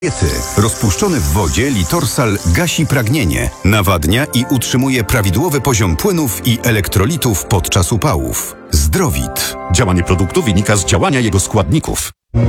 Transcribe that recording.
Diety. Rozpuszczony w wodzie Litorsal gasi pragnienie, nawadnia i utrzymuje prawidłowy poziom płynów i elektrolitów podczas upałów. Zdrowit. Działanie produktu wynika z działania jego składników.